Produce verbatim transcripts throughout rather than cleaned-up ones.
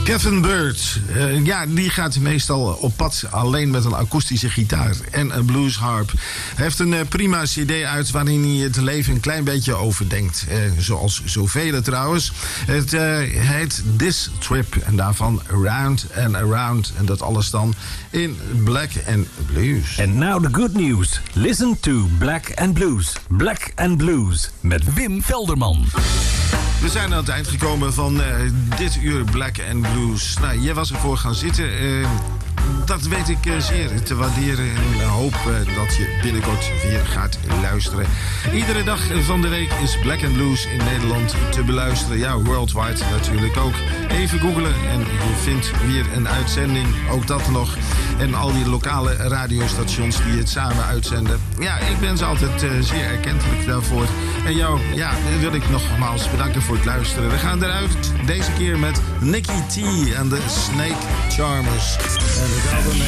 Kevin Byrd, uh, ja, die gaat meestal op pad alleen met een akoestische gitaar en een bluesharp. Hij heeft een uh, prima cd uit waarin hij het leven een klein beetje overdenkt. Uh, zoals zoveel trouwens. Het uh, heet This Trip en daarvan Around and Around. En dat alles dan in Black and Blues. And now the good news. Listen to Black and Blues. Black and Blues met Wim Velderman. We zijn aan het eind gekomen van uh, dit uur Black and Blues. Nou, jij was ervoor gaan zitten. Uh, dat weet ik uh, zeer te waarderen. En hoop uh, dat je binnenkort weer gaat luisteren. Iedere dag van de week is Black and Blues in Nederland te beluisteren. Ja, worldwide natuurlijk ook. Even googlen en je vindt weer een uitzending. Ook dat nog. En al die lokale radiostations die het samen uitzenden. Ja, ik ben ze altijd uh, zeer erkentelijk daarvoor. En jou, ja, wil ik nogmaals bedanken voor het luisteren. We gaan eruit deze keer met Nicky T en de Snake Charmers. En het album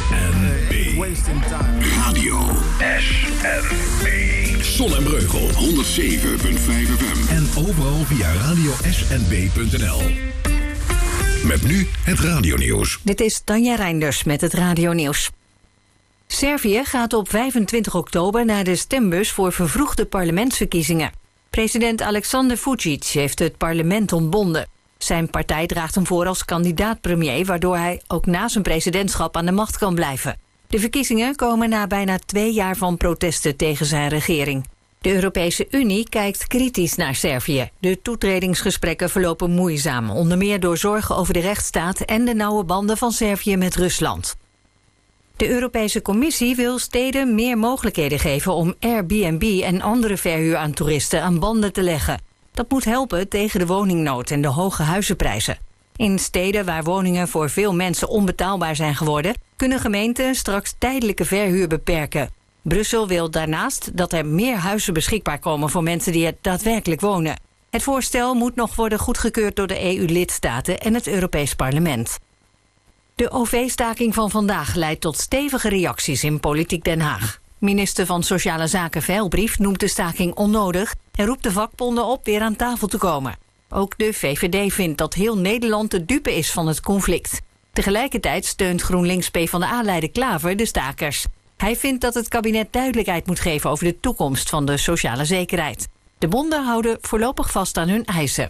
heet uh, Wasting Time. Radio S N B. Zon en Breugel, honderd zeven komma vijf F M. En overal via radio s n b punt n l. Met nu het radionieuws. Dit is Tanja Reinders met het radionieuws. Servië gaat op vijfentwintig oktober naar de stembus voor vervroegde parlementsverkiezingen. President Aleksandar Vučić heeft het parlement ontbonden. Zijn partij draagt hem voor als kandidaat-premier, waardoor hij ook na zijn presidentschap aan de macht kan blijven. De verkiezingen komen na bijna twee jaar van protesten tegen zijn regering. De Europese Unie kijkt kritisch naar Servië. De toetredingsgesprekken verlopen moeizaam, onder meer door zorgen over de rechtsstaat en de nauwe banden van Servië met Rusland. De Europese Commissie wil steden meer mogelijkheden geven om Airbnb en andere verhuur aan toeristen aan banden te leggen. Dat moet helpen tegen de woningnood en de hoge huizenprijzen. In steden waar woningen voor veel mensen onbetaalbaar zijn geworden, kunnen gemeenten straks tijdelijke verhuur beperken. Brussel wil daarnaast dat er meer huizen beschikbaar komen voor mensen die er daadwerkelijk wonen. Het voorstel moet nog worden goedgekeurd door de E U-lidstaten en het Europees Parlement. De O V-staking van vandaag leidt tot stevige reacties in Politiek Den Haag. Minister van Sociale Zaken Veilbrief noemt de staking onnodig en roept de vakbonden op weer aan tafel te komen. Ook de V V D vindt dat heel Nederland de dupe is van het conflict. Tegelijkertijd steunt GroenLinks PvdA-leider Klaver de stakers. Hij vindt dat het kabinet duidelijkheid moet geven over de toekomst van de sociale zekerheid. De bonden houden voorlopig vast aan hun eisen.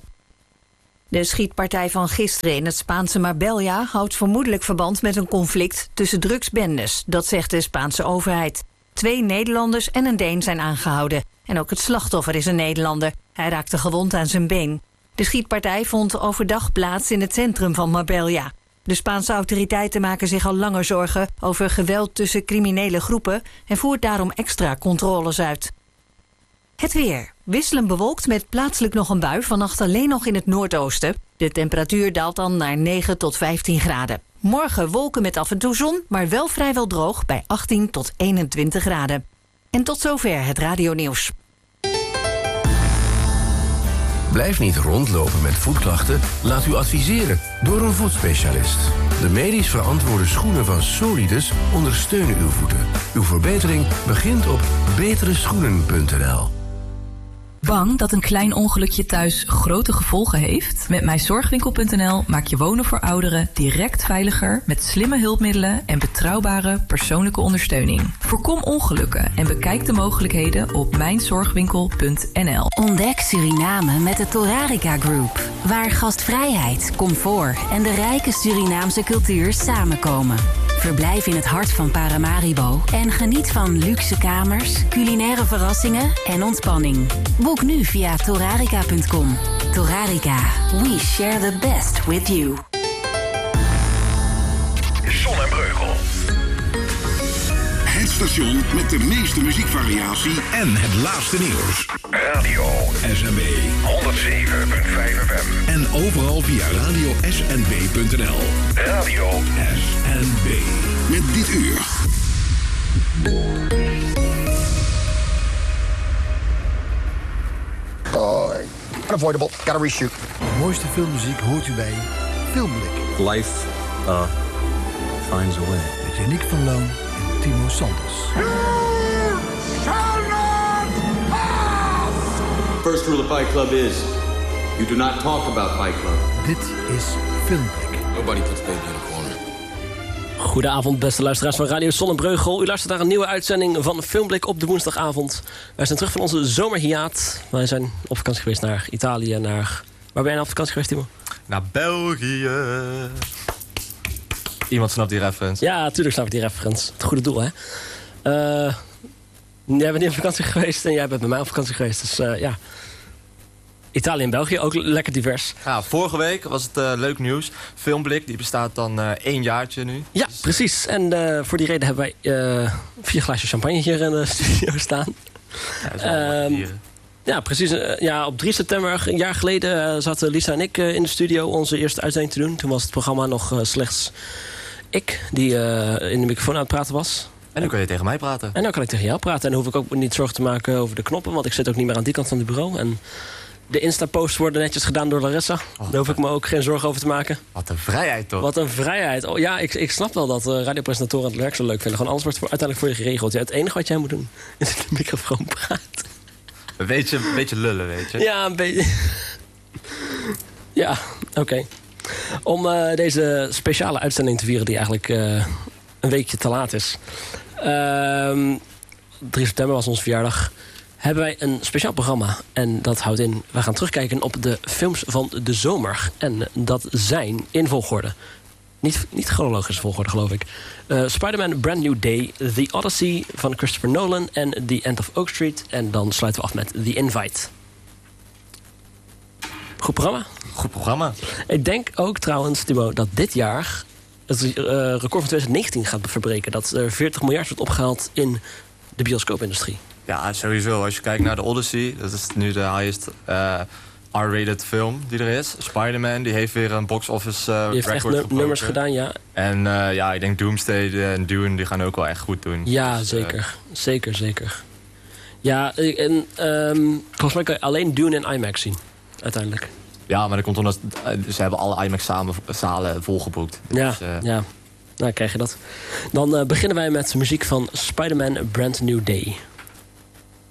De schietpartij van gisteren in het Spaanse Marbella houdt vermoedelijk verband met een conflict tussen drugsbendes. Dat zegt de Spaanse overheid. Twee Nederlanders en een Deen zijn aangehouden. En ook het slachtoffer is een Nederlander. Hij raakte gewond aan zijn been. De schietpartij vond overdag plaats in het centrum van Marbella. De Spaanse autoriteiten maken zich al langer zorgen over geweld tussen criminele groepen en voert daarom extra controles uit. Het weer. Wisselend bewolkt met plaatselijk nog een bui, vannacht alleen nog in het noordoosten. De temperatuur daalt dan naar negen tot vijftien graden. Morgen wolken met af en toe zon, maar wel vrijwel droog bij achttien tot eenentwintig graden. En tot zover het radionieuws. Blijf niet rondlopen met voetklachten. Laat u adviseren door een voetspecialist. De medisch verantwoorde schoenen van Solidus ondersteunen uw voeten. Uw verbetering begint op betere schoenen punt n l. Bang dat een klein ongelukje thuis grote gevolgen heeft? Met mijzorgwinkel punt n l maak je wonen voor ouderen direct veiliger met slimme hulpmiddelen en betrouwbare persoonlijke ondersteuning. Voorkom ongelukken en bekijk de mogelijkheden op mijnzorgwinkel punt n l. Ontdek Suriname met de Torarica Group, waar gastvrijheid, comfort en de rijke Surinaamse cultuur samenkomen. Verblijf in het hart van Paramaribo en geniet van luxe kamers, culinaire verrassingen en ontspanning. Boek nu via torarica punt com. Torarica, we share the best with you. Zon en Breugel. Het station met de meeste muziekvariatie en het laatste nieuws. Radio S N B honderd zeven komma vijf F M. En overal via radio s n b punt n l. Radio S N B. Met dit uur. Oh, unavoidable. Gotta reshoot. De mooiste filmmuziek hoort u bij Filmblik. Life uh, finds a way. Met Yannick van Loon en Timo Sanders. You shall not pass! First rule of Fight Club is, you do not talk about Fight Club. Dit is Filmblik. Nobody puts baby in a corner. Goedenavond, beste luisteraars van Radio Zonnebreugel. U luistert naar een nieuwe uitzending van Filmblik op de woensdagavond. Wij zijn terug van onze zomerhiaat. Wij zijn op vakantie geweest naar Italië, naar... Waar ben jij nou op vakantie geweest, Timo? Naar België. Iemand snapt die reference? Ja, natuurlijk snap ik die reference. Het goede doel, hè? Uh, jij bent niet op vakantie geweest en jij bent bij mij op vakantie geweest. Dus uh, ja... Italië en België, ook lekker divers. Ja, vorige week was het uh, leuk nieuws. Filmblik, die bestaat dan uh, één jaartje nu. Ja, dus... precies. En uh, voor die reden hebben wij uh, vier glaasjes champagne hier in de studio staan. Ja, dat is wel um, hier. Ja, precies. Uh, ja, op drie september, een jaar geleden, uh, zaten Lisa en ik uh, in de studio onze eerste uitzending te doen. Toen was het programma nog uh, slechts ik die uh, in de microfoon aan het praten was. En nu kan je tegen mij praten. En nu kan ik tegen jou praten. En dan hoef ik ook niet zorgen te maken over de knoppen, want ik zit ook niet meer aan die kant van het bureau. En de Insta-posts worden netjes gedaan door Larissa. Oh, daar hoef ik me ook geen zorgen over te maken. Wat een vrijheid, toch? Wat een vrijheid. Oh, ja, ik, ik snap wel dat uh, radiopresentatoren het werk zo leuk vinden. Gewoon alles wordt voor, uiteindelijk voor je geregeld. Ja, het enige wat jij moet doen is in de microfoon praten. Een beetje, een beetje lullen, weet je. Ja, een beetje. Ja, oké. Okay. Om uh, deze speciale uitzending te vieren die eigenlijk uh, een weekje te laat is. Uh, drie september was onze verjaardag. Hebben wij een speciaal programma. En dat houdt in, we gaan terugkijken op de films van de zomer. En dat zijn in volgorde. Niet, niet chronologische volgorde, geloof ik. Uh, Spider-Man Brand New Day, The Odyssey van Christopher Nolan en The End of Oak Street. En dan sluiten we af met The Invite. Goed programma? Goed programma. Ik denk ook trouwens, Timo, dat dit jaar het uh, record van twintig negentien gaat verbreken. Dat er veertig miljard wordt opgehaald in de bioscoopindustrie. Ja, sowieso. Als je kijkt naar de Odyssey, dat is nu de highest uh, R-rated film die er is. Spider-Man, die heeft weer een box-office uh, die heeft record echt nu- nummers gedaan, ja. En uh, ja, ik denk Doomsday en Dune, die gaan ook wel echt goed doen. Ja, dus, zeker. Uh, zeker, zeker. Ja, en um, volgens mij kan je alleen Dune in IMAX zien, uiteindelijk. Ja, maar dat komt omdat ze hebben alle IMAX-zalen volgeboekt. Ja, dus, uh, ja. Nou, krijg je dat. Dan uh, beginnen wij met muziek van Spider-Man Brand New Day.